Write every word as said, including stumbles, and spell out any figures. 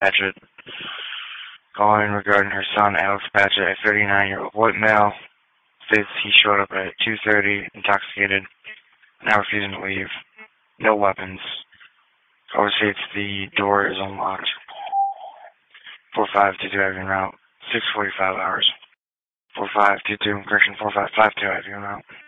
Patchett calling regarding her son, Alex Patchett, a thirty-nine-year-old white male. States he showed up at two thirty, intoxicated, now refusing to leave. No weapons. Over states the door is unlocked. four five two two Avenue Route, six forty-five hours. four five two two, correction, four five five two Avenue Route.